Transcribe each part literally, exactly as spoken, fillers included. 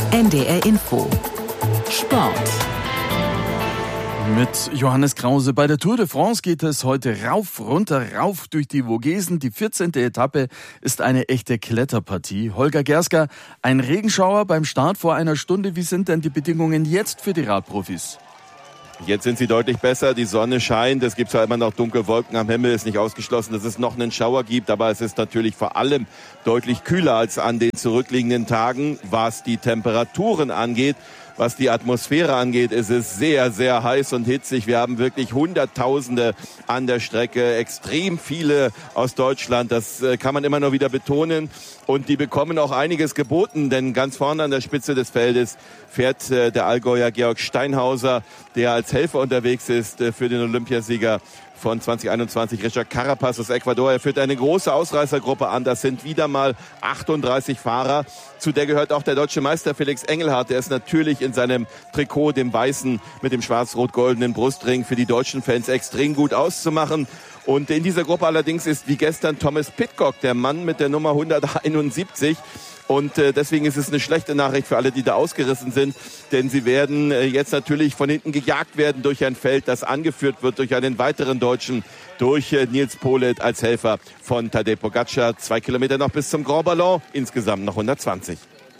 N D R Info Sport. Mit Johannes Krause. Bei der Tour de France geht es heute rauf, runter, rauf durch die Vogesen. Die vierzehnte Etappe ist eine echte Kletterpartie. Holger Gerska, ein Regenschauer beim Start vor einer Stunde. Wie sind denn die Bedingungen jetzt für die Radprofis? Jetzt sind sie deutlich besser, die Sonne scheint, es gibt zwar immer noch dunkle Wolken am Himmel, ist nicht ausgeschlossen, dass es noch einen Schauer gibt, aber es ist natürlich vor allem deutlich kühler als an den zurückliegenden Tagen, was die Temperaturen angeht. Was die Atmosphäre angeht, ist es sehr, sehr heiß und hitzig. Wir haben wirklich Hunderttausende an der Strecke, extrem viele aus Deutschland. Das kann man immer nur wieder betonen. Und die bekommen auch einiges geboten, denn ganz vorne an der Spitze des Feldes fährt der Allgäuer Georg Steinhauser, der als Helfer unterwegs ist für den Olympiasieger von zwanzig einundzwanzig, Richard Carapaz aus Ecuador. Er führt eine große Ausreißergruppe an. Das sind wieder mal achtunddreißig Fahrer. Zu der gehört auch der deutsche Meister Felix Engelhardt. Der ist natürlich in seinem Trikot, dem weißen mit dem schwarz-rot-goldenen Brustring, für die deutschen Fans extrem gut auszumachen. Und in dieser Gruppe allerdings ist wie gestern Thomas Pidcock, der Mann mit der Nummer hunderteinundsiebzig. Und äh, deswegen ist es eine schlechte Nachricht für alle, die da ausgerissen sind. Denn sie werden äh, jetzt natürlich von hinten gejagt werden durch ein Feld, das angeführt wird durch einen weiteren Deutschen, durch äh, Nils Politt als Helfer von Tadej Pogačar. Zwei Kilometer noch bis zum Grand Ballon, insgesamt noch hundertzwanzig.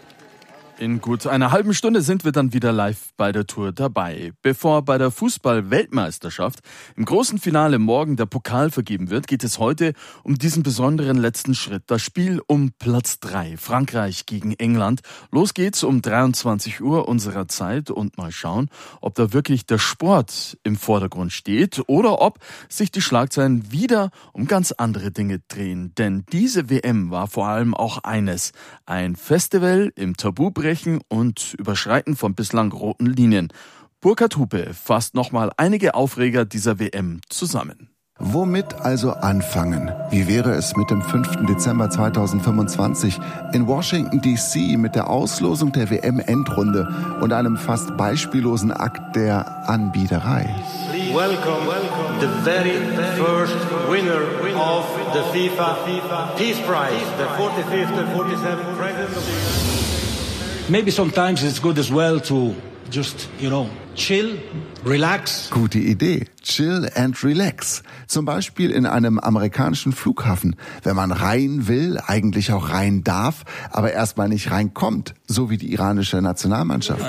In gut einer halben Stunde sind wir dann wieder live bei der Tour dabei. Bevor bei der Fußball-Weltmeisterschaft im großen Finale morgen der Pokal vergeben wird, geht es heute um diesen besonderen letzten Schritt. Das Spiel um Platz drei, Frankreich gegen England. Los geht's um dreiundzwanzig Uhr unserer Zeit und mal schauen, ob da wirklich der Sport im Vordergrund steht oder ob sich die Schlagzeilen wieder um ganz andere Dinge drehen. Denn diese W M war vor allem auch eines, ein Festival im Tabubrechen und Überschreiten von bislang roten Linien. Burkhard Hupe fasst nochmal einige Aufreger dieser W M zusammen. Womit also anfangen? Wie wäre es mit dem fünften Dezember zweitausendfünfundzwanzig in Washington D C mit der Auslosung der W M-Endrunde und einem fast beispiellosen Akt der Anbiederei? Welcome, welcome the very first winner of the FIFA Peace Prize, the forty-fifth and forty-seventh President of the Maybe sometimes it's good as well to just, you know, chill, relax. Gute Idee. Chill and relax. Zum Beispiel in einem amerikanischen Flughafen. Wenn man rein will, eigentlich auch rein darf, aber erstmal nicht reinkommt. So wie die iranische Nationalmannschaft.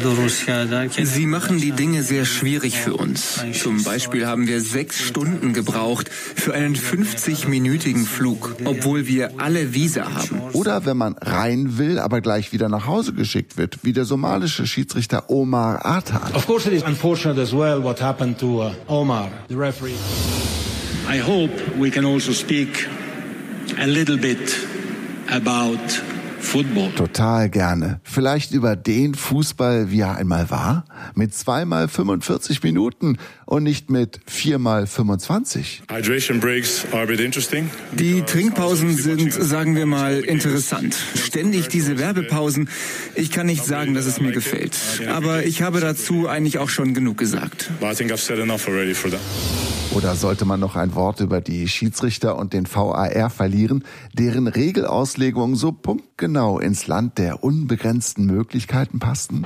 Sie machen die Dinge sehr schwierig für uns. Zum Beispiel haben wir sechs Stunden gebraucht für einen fünfzig-minütigen Flug, obwohl wir alle Visa haben. Oder wenn man rein will, aber gleich wieder nach Hause geschickt wird, wie der somalische Schiedsrichter Omar Atan. Of course it is unfortunate as well what happened to uh, Omar, the referee. I hope we can also speak a little bit about football. Total gerne. Vielleicht über den Fußball, wie er einmal war, mit zweimal fünfundvierzig Minuten und nicht mit viermal fünfundzwanzig. Hydration breaks are a bit interesting. Die Trinkpausen sind, sagen wir mal, interessant. Ständig diese Werbepausen. Ich kann nicht sagen, dass es mir gefällt. Aber ich habe dazu eigentlich auch schon genug gesagt. But I think I've said enough already for that. Oder sollte man noch ein Wort über die Schiedsrichter und den V A R verlieren, deren Regelauslegungen so punktgenau ins Land der unbegrenzten Möglichkeiten passten?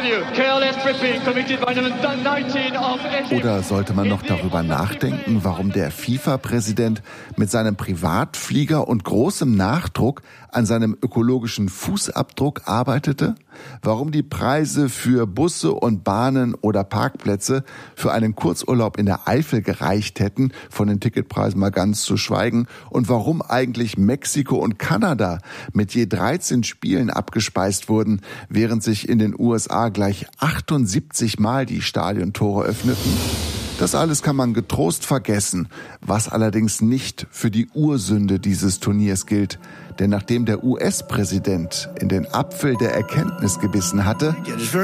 Oder sollte man noch darüber nachdenken, warum der FIFA-Präsident mit seinem Privatflieger und großem Nachdruck an seinem ökologischen Fußabdruck arbeitete? Warum die Preise für Busse und Bahnen oder Parkplätze für einen Kurzurlaub in der Eifel gereicht hätten, von den Ticketpreisen mal ganz zu schweigen, und warum eigentlich Mexiko und Kanada mit je dreizehn Spielen abgespeist wurden, während sich in den U S A gleich achtundsiebzig Mal die Stadiontore öffneten? Das alles kann man getrost vergessen, was allerdings nicht für die Ursünde dieses Turniers gilt. Denn nachdem der U S-Präsident in den Apfel der Erkenntnis gebissen hatte,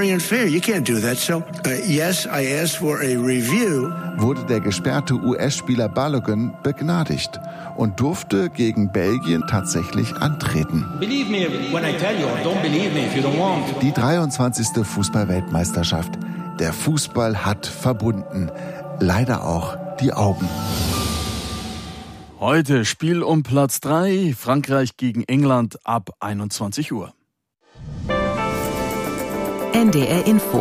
wurde der gesperrte U S-Spieler Balogun begnadigt und durfte gegen Belgien tatsächlich antreten. Die dreiundzwanzigste Fußball-Weltmeisterschaft. Der Fußball hat verbunden. Leider auch die Augen. Heute Spiel um Platz drei, Frankreich gegen England ab einundzwanzig Uhr. N D R Info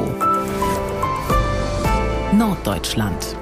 Norddeutschland.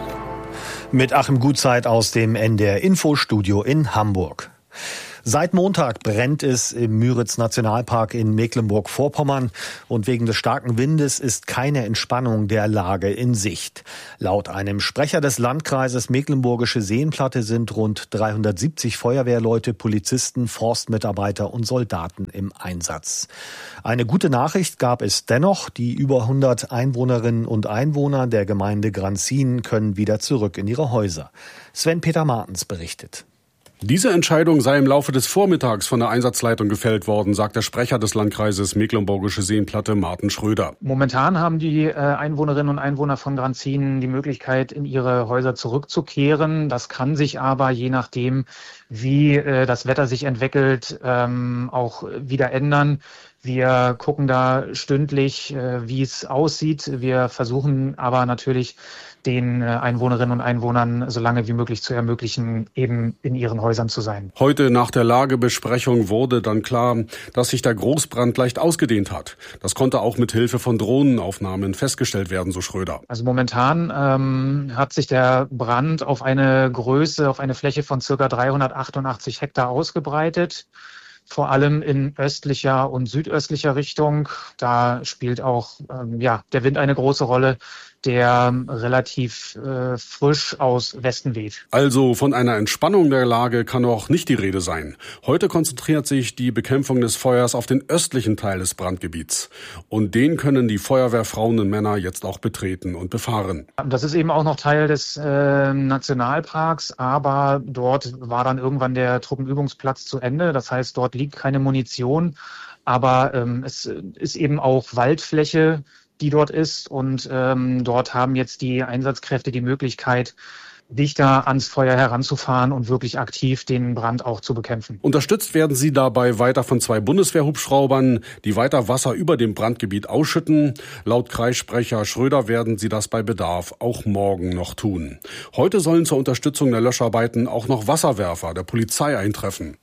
Mit Achim Gutzeit aus dem N D R Infostudio in Hamburg. Seit Montag brennt es im Müritz-Nationalpark in Mecklenburg-Vorpommern und wegen des starken Windes ist keine Entspannung der Lage in Sicht. Laut einem Sprecher des Landkreises Mecklenburgische Seenplatte sind rund dreihundertsiebzig Feuerwehrleute, Polizisten, Forstmitarbeiter und Soldaten im Einsatz. Eine gute Nachricht gab es dennoch. Die über hundert Einwohnerinnen und Einwohner der Gemeinde Granzin können wieder zurück in ihre Häuser. Sven-Peter Martens berichtet. Diese Entscheidung sei im Laufe des Vormittags von der Einsatzleitung gefällt worden, sagt der Sprecher des Landkreises Mecklenburgische Seenplatte, Martin Schröder. Momentan haben die äh, Einwohnerinnen und Einwohner von Granzin die Möglichkeit, in ihre Häuser zurückzukehren. Das kann sich aber, je nachdem, wie äh, das Wetter sich entwickelt, ähm, auch wieder ändern. Wir gucken da stündlich, äh, wie es aussieht. Wir versuchen aber natürlich, den Einwohnerinnen und Einwohnern so lange wie möglich zu ermöglichen, eben in ihren Häusern zu sein. Heute nach der Lagebesprechung wurde dann klar, dass sich der Großbrand leicht ausgedehnt hat. Das konnte auch mit Hilfe von Drohnenaufnahmen festgestellt werden, so Schröder. Also momentan ähm, hat sich der Brand auf eine Größe, auf eine Fläche von circa dreihundertachtundachtzig Hektar ausgebreitet. Vor allem in östlicher und südöstlicher Richtung. Da spielt auch ähm, ja, der Wind eine große Rolle, der relativ äh, frisch aus Westen weht. Also von einer Entspannung der Lage kann auch nicht die Rede sein. Heute konzentriert sich die Bekämpfung des Feuers auf den östlichen Teil des Brandgebiets. Und den können die Feuerwehrfrauen und Männer jetzt auch betreten und befahren. Das ist eben auch noch Teil des äh, Nationalparks, aber dort war dann irgendwann der Truppenübungsplatz zu Ende. Das heißt, dort liegt keine Munition, aber ähm, es ist eben auch Waldfläche, die dort ist. Und ähm, dort haben jetzt die Einsatzkräfte die Möglichkeit, dichter ans Feuer heranzufahren und wirklich aktiv den Brand auch zu bekämpfen. Unterstützt werden sie dabei weiter von zwei Bundeswehrhubschraubern, die weiter Wasser über dem Brandgebiet ausschütten. Laut Kreissprecher Schröder werden sie das bei Bedarf auch morgen noch tun. Heute sollen zur Unterstützung der Löscharbeiten auch noch Wasserwerfer der Polizei eintreffen.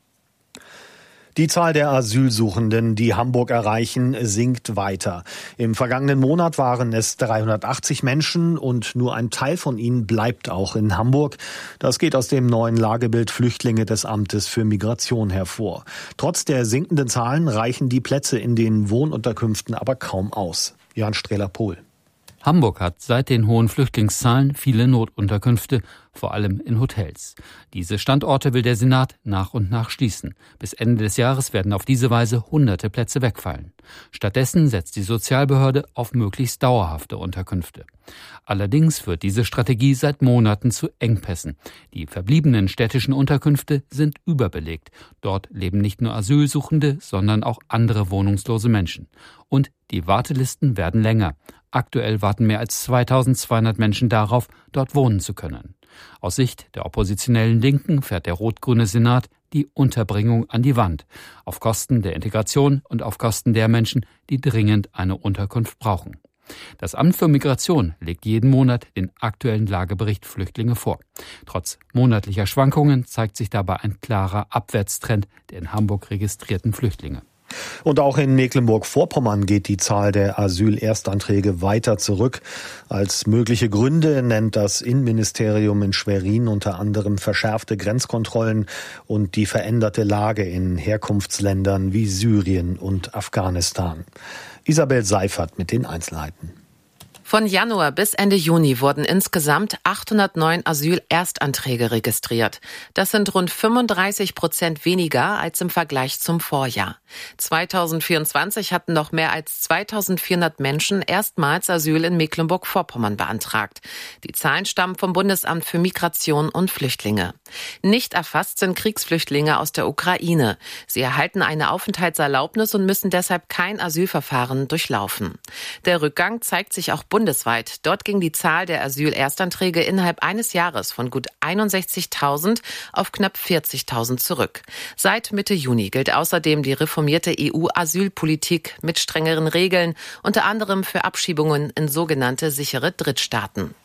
Die Zahl der Asylsuchenden, die Hamburg erreichen, sinkt weiter. Im vergangenen Monat waren es dreihundertachtzig Menschen und nur ein Teil von ihnen bleibt auch in Hamburg. Das geht aus dem neuen Lagebild Flüchtlinge des Amtes für Migration hervor. Trotz der sinkenden Zahlen reichen die Plätze in den Wohnunterkünften aber kaum aus. Jan Strehler-Pohl. Hamburg hat seit den hohen Flüchtlingszahlen viele Notunterkünfte, vor allem in Hotels. Diese Standorte will der Senat nach und nach schließen. Bis Ende des Jahres werden auf diese Weise hunderte Plätze wegfallen. Stattdessen setzt die Sozialbehörde auf möglichst dauerhafte Unterkünfte. Allerdings wird diese Strategie seit Monaten zu Engpässen. Die verbliebenen städtischen Unterkünfte sind überbelegt. Dort leben nicht nur Asylsuchende, sondern auch andere wohnungslose Menschen. Und die Wartelisten werden länger. Aktuell warten mehr als zweitausendzweihundert Menschen darauf, dort wohnen zu können. Aus Sicht der oppositionellen Linken fährt der rot-grüne Senat die Unterbringung an die Wand, auf Kosten der Integration und auf Kosten der Menschen, die dringend eine Unterkunft brauchen. Das Amt für Migration legt jeden Monat den aktuellen Lagebericht Flüchtlinge vor. Trotz monatlicher Schwankungen zeigt sich dabei ein klarer Abwärtstrend der in Hamburg registrierten Flüchtlinge. Und auch in Mecklenburg-Vorpommern geht die Zahl der Asylerstanträge weiter zurück. Als mögliche Gründe nennt das Innenministerium in Schwerin unter anderem verschärfte Grenzkontrollen und die veränderte Lage in Herkunftsländern wie Syrien und Afghanistan. Isabel Seifert mit den Einzelheiten. Von Januar bis Ende Juni wurden insgesamt achthundertneun Asylerstanträge registriert. Das sind rund fünfunddreißig Prozent weniger als im Vergleich zum Vorjahr. zweitausendvierundzwanzig hatten noch mehr als zweitausendvierhundert Menschen erstmals Asyl in Mecklenburg-Vorpommern beantragt. Die Zahlen stammen vom Bundesamt für Migration und Flüchtlinge. Nicht erfasst sind Kriegsflüchtlinge aus der Ukraine. Sie erhalten eine Aufenthaltserlaubnis und müssen deshalb kein Asylverfahren durchlaufen. Der Rückgang zeigt sich auch bundesweit. Dort ging die Zahl der Asylerstanträge innerhalb eines Jahres von gut einundsechzigtausend auf knapp vierzigtausend zurück. Seit Mitte Juni gilt außerdem die reformierte E U-Asylpolitik mit strengeren Regeln, unter anderem für Abschiebungen in sogenannte sichere Drittstaaten.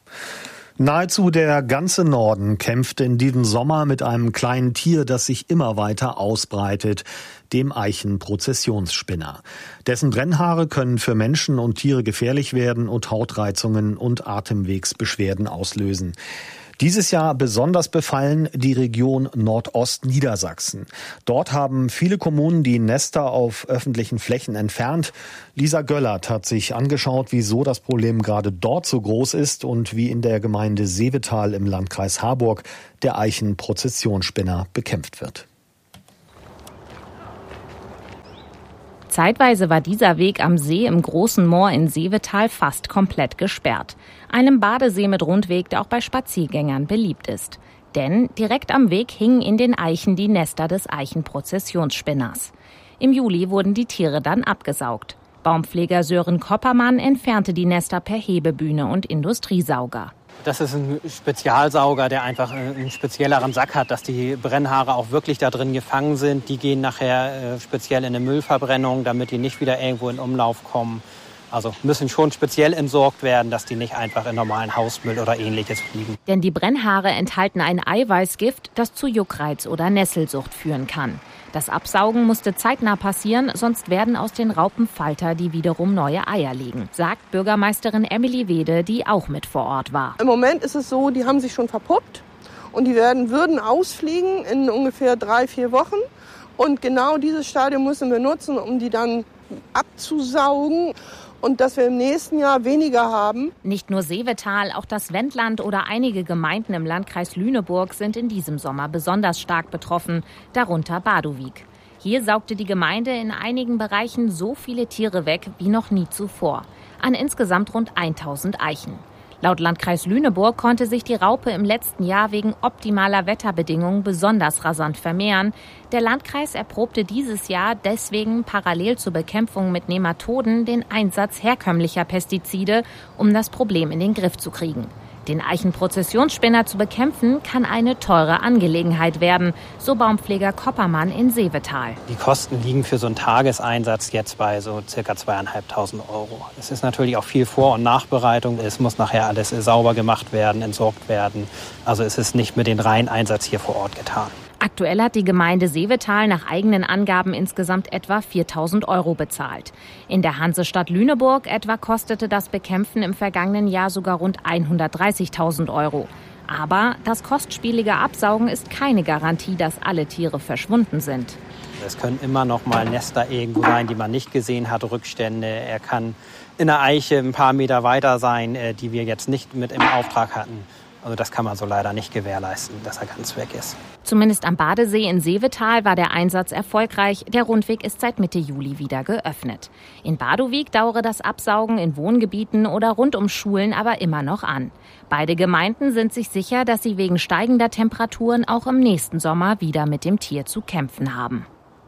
Nahezu der ganze Norden kämpft in diesem Sommer mit einem kleinen Tier, das sich immer weiter ausbreitet. dem Eichenprozessionsspinner. Dessen Brennhaare können für Menschen und Tiere gefährlich werden und Hautreizungen und Atemwegsbeschwerden auslösen. Dieses Jahr besonders befallen die Region Nordostniedersachsen. Dort haben viele Kommunen die Nester auf öffentlichen Flächen entfernt. Lisa Göllert hat sich angeschaut, wieso das Problem gerade dort so groß ist und wie in der Gemeinde Seevetal im Landkreis Harburg der Eichenprozessionsspinner bekämpft wird. Zeitweise war dieser Weg am See im Großen Moor in Seevetal fast komplett gesperrt. Einem Badesee mit Rundweg, der auch bei Spaziergängern beliebt ist. Denn direkt am Weg hingen in den Eichen die Nester des Eichenprozessionsspinners. Im Juli wurden die Tiere dann abgesaugt. Baumpfleger Sören Koppermann entfernte die Nester per Hebebühne und Industriesauger. Das ist ein Spezialsauger, der einfach einen spezielleren Sack hat, dass die Brennhaare auch wirklich da drin gefangen sind. Die gehen nachher speziell in eine Müllverbrennung, damit die nicht wieder irgendwo in Umlauf kommen. Also müssen schon speziell entsorgt werden, dass die nicht einfach in normalen Hausmüll oder Ähnliches fliegen. Denn die Brennhaare enthalten ein Eiweißgift, das zu Juckreiz oder Nesselsucht führen kann. Das Absaugen musste zeitnah passieren, sonst werden aus den Raupen Falter, die wiederum neue Eier legen, sagt Bürgermeisterin Emily Wede, die auch mit vor Ort war. Im Moment ist es so, die haben sich schon verpuppt und die werden, würden ausfliegen in ungefähr drei, vier Wochen. Und genau dieses Stadium müssen wir nutzen, um die dann abzusaugen. Und dass wir im nächsten Jahr weniger haben. Nicht nur Seevetal, auch das Wendland oder einige Gemeinden im Landkreis Lüneburg sind in diesem Sommer besonders stark betroffen, darunter Badowik. Hier saugte die Gemeinde in einigen Bereichen so viele Tiere weg wie noch nie zuvor, an insgesamt rund tausend Eichen. Laut Landkreis Lüneburg konnte sich die Raupe im letzten Jahr wegen optimaler Wetterbedingungen besonders rasant vermehren. Der Landkreis erprobte dieses Jahr deswegen parallel zur Bekämpfung mit Nematoden den Einsatz herkömmlicher Pestizide, um das Problem in den Griff zu kriegen. Den Eichenprozessionsspinner zu bekämpfen, kann eine teure Angelegenheit werden, so Baumpfleger Koppermann in Seevetal. Die Kosten liegen für so einen Tageseinsatz jetzt bei so circa zweieinhalbtausend Euro. Es ist natürlich auch viel Vor- und Nachbereitung. Es muss nachher alles sauber gemacht werden, entsorgt werden. Also es ist nicht mit dem reinen Einsatz hier vor Ort getan. Aktuell hat die Gemeinde Seevetal nach eigenen Angaben insgesamt etwa viertausend Euro bezahlt. In der Hansestadt Lüneburg etwa kostete das Bekämpfen im vergangenen Jahr sogar rund hundertdreißigtausend Euro. Aber das kostspielige Absaugen ist keine Garantie, dass alle Tiere verschwunden sind. Es können immer noch mal Nester irgendwo sein, die man nicht gesehen hat, Rückstände. Er kann in der Eiche ein paar Meter weiter sein, die wir jetzt nicht mit im Auftrag hatten. Also das kann man so leider nicht gewährleisten, dass er ganz weg ist. Zumindest am Badesee in Seevetal war der Einsatz erfolgreich. Der Rundweg ist seit Mitte Juli wieder geöffnet. In Badowik dauere das Absaugen in Wohngebieten oder rund um Schulen aber immer noch an. Beide Gemeinden sind sich sicher, dass sie wegen steigender Temperaturen auch im nächsten Sommer wieder mit dem Tier zu kämpfen haben.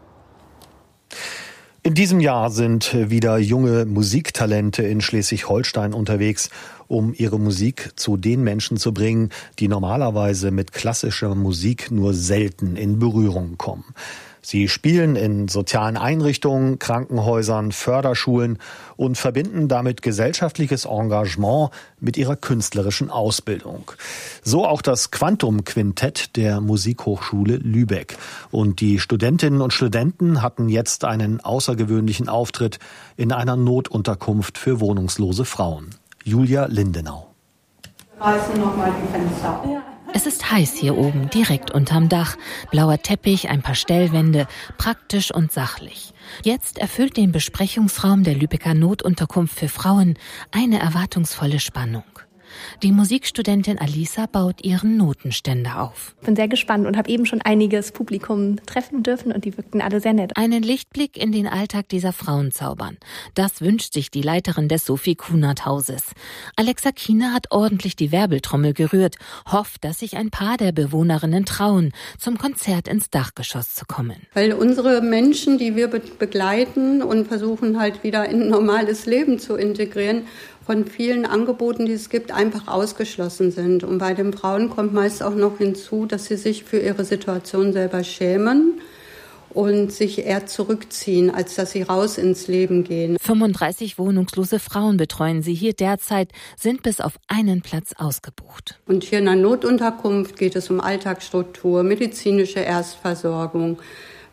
In diesem Jahr sind wieder junge Musiktalente in Schleswig-Holstein unterwegs, um ihre Musik zu den Menschen zu bringen, die normalerweise mit klassischer Musik nur selten in Berührung kommen. Sie spielen in sozialen Einrichtungen, Krankenhäusern, Förderschulen und verbinden damit gesellschaftliches Engagement mit ihrer künstlerischen Ausbildung. So auch das Quantum-Quintett der Musikhochschule Lübeck. Und die Studentinnen und Studenten hatten jetzt einen außergewöhnlichen Auftritt in einer Notunterkunft für wohnungslose Frauen. Julia Lindenau. Wir reißen nochmal die Fenster. Ja. Es ist heiß hier oben, direkt unterm Dach. Blauer Teppich, ein paar Stellwände, praktisch und sachlich. Jetzt erfüllt den Besprechungsraum der Lübecker Notunterkunft für Frauen eine erwartungsvolle Spannung. Die Musikstudentin Alisa baut ihren Notenständer auf. Ich bin sehr gespannt und habe eben schon einiges Publikum treffen dürfen und die wirkten alle sehr nett. Einen Lichtblick in den Alltag dieser Frauen zaubern. Das wünscht sich die Leiterin des Sophie Kunert Hauses. Alexa Kiener hat ordentlich die Wirbeltrommel gerührt, hofft, dass sich ein paar der Bewohnerinnen trauen, zum Konzert ins Dachgeschoss zu kommen. Weil unsere Menschen, die wir be- begleiten und versuchen halt wieder in ein normales Leben zu integrieren, von vielen Angeboten, die es gibt, einfach ausgeschlossen sind. Und bei den Frauen kommt meist auch noch hinzu, dass sie sich für ihre Situation selber schämen und sich eher zurückziehen, als dass sie raus ins Leben gehen. fünfunddreißig wohnungslose Frauen betreuen sie hier derzeit, sind bis auf einen Platz ausgebucht. Und hier in der Notunterkunft geht es um Alltagsstruktur, medizinische Erstversorgung,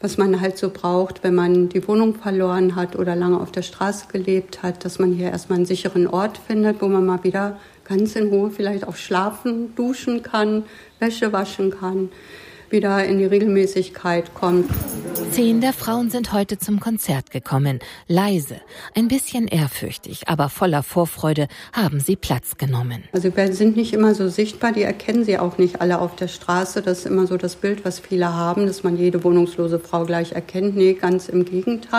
was man halt so braucht, wenn man die Wohnung verloren hat oder lange auf der Straße gelebt hat, dass man hier erstmal einen sicheren Ort findet, wo man mal wieder ganz in Ruhe vielleicht auch schlafen, duschen kann, Wäsche waschen kann, wieder in die Regelmäßigkeit kommt. Zehn der Frauen sind heute zum Konzert gekommen. Leise, ein bisschen ehrfürchtig, aber voller Vorfreude haben sie Platz genommen. Also wir sind nicht immer so sichtbar, die erkennen sie auch nicht alle auf der Straße. Das ist immer so das Bild, was viele haben, dass man jede wohnungslose Frau gleich erkennt. Nee, ganz im Gegenteil.